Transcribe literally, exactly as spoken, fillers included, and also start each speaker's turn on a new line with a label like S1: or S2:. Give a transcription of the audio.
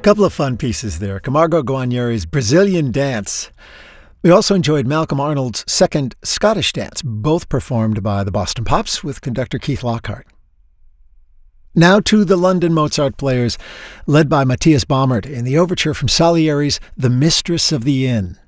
S1: Couple of fun pieces there. Camargo Guarnieri's Brazilian Dance. We also enjoyed Malcolm Arnold's second Scottish Dance, both performed by the Boston Pops with conductor Keith Lockhart. Now to the London Mozart Players, led by Matthias Baumert in the overture from Salieri's The Mistress of the Inn.